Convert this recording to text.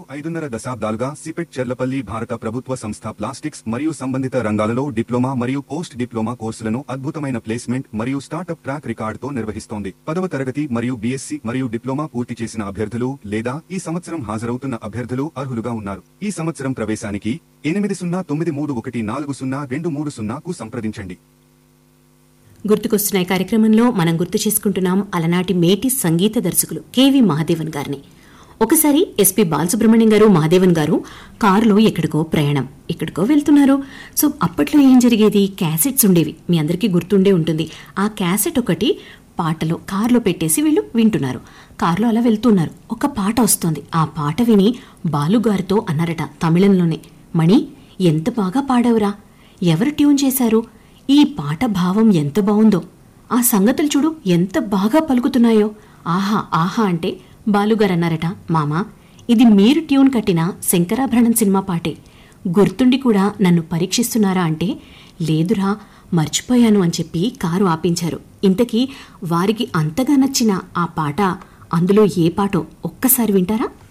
సుమారు 5.5 దశాబ్దాలుగా సిపెట్ చెర్లపల్లి భారత ప్రభుత్వ సంస్థ ప్లాస్టిక్స్ మరియు సంబంధిత రంగాలలో డిప్లొమా మరియు పోస్ట్ డిప్లొమా కోర్సులను అద్భుతమైన ప్లేస్మెంట్ మరియు స్టార్టప్ ట్రాక్ రికార్డుతో నిర్వహిస్తోంది. 10వ తరగతి మరియు బీఎస్సీ మరియు డిప్లొమా పూర్తి చేసిన అభ్యర్థులు లేదా ఈ సంవత్సరం హాజరవుతున్న అభ్యర్థులు అర్హులుగా ఉన్నారు. ఈ సంవత్సరం ప్రవేశానికి 8093140230కు సంప్రదించండి. గుర్తుకొస్తున్న కార్యక్రమంలో మనం గుర్తు చేసుకుంటున్నాం అలనాటి మేటి సంగీత దర్శకులు కెవి మహాదేవన్ గారిని. ఒకసారి ఎస్పీ బాలసుబ్రహ్మణ్యం గారు, మహాదేవన్ గారు కారులో ఎక్కడికో వెళ్తున్నారు. సో అప్పట్లో ఏం జరిగేది, క్యాసెట్స్ ఉండేవి, మీ అందరికీ గుర్తుండే ఉంటుంది. ఆ క్యాసెట్ ఒకటి పాటలో కారులో పెట్టేసి వీళ్ళు వింటున్నారు. కారులో అలా వెళ్తున్నారు, ఒక పాట వస్తుంది. ఆ పాట విని బాలుగారితో అన్నారట తమిళంలోనే, మణి ఎంత బాగా పాడావురా, ఎవరు ట్యూన్ చేశారు, ఈ పాట భావం ఎంత బావుందో, ఆ సంగతులు చూడు ఎంత బాగా పలుకుతున్నాయో, ఆహా ఆహా అంటే బాలుగారు అన్నారట, మామా ఇది మీరు ట్యూన్ కట్టిన శంకరాభరణం సినిమా పాటే, గుర్తుండి కూడా నన్ను పరీక్షిస్తున్నారా అంటే, లేదురా మర్చిపోయాను అని చెప్పి కారు ఆపించారు. ఇంతకీ వారికి అంతగా నచ్చిన ఆ పాట అందులో ఏ పాటో ఒక్కసారి వింటారా?